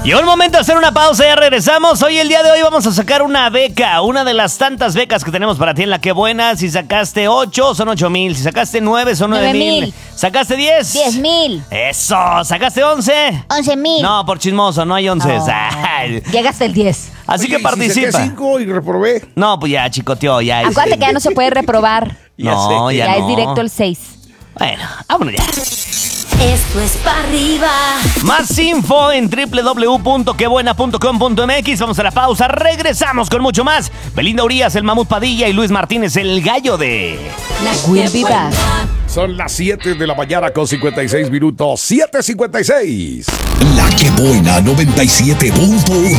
Llegó el momento de hacer una pausa, ya regresamos. Hoy, el día de hoy, vamos a sacar una beca. Una de las tantas becas que tenemos para ti en La Qué Buena. Si sacaste 8, son 8,000. Si sacaste 9, son 9,000. ¿Sacaste 10? 10,000. Eso. ¿Sacaste 11? 11,000. No, por chismoso, no hay 11. Oh. Ay. Llegaste el 10. Así que participa. Si saqué 5 y reprobé. No, pues ya, chicoteó, ya. Acuérdate que ya no se puede reprobar. No, ya Ya no. es directo el 6. Bueno, vámonos ya. Esto es para arriba. Más info en www.quebuena.com.mx. Vamos a la pausa, regresamos con mucho más. Belinda Urias, el Mamut Padilla y Luis Martínez, el gallo de... We'll be back. Son las 7 de la mañana con 56 minutos. 7:56. La Que Buena 97.1.